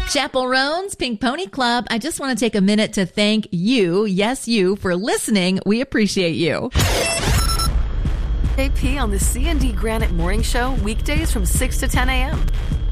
Chappell Roan's Pink Pony Club, I just want to take a minute to thank you, yes, you, for listening. We appreciate you. JP on the C&D Granite Morning Show, weekdays from 6 to 10 a.m.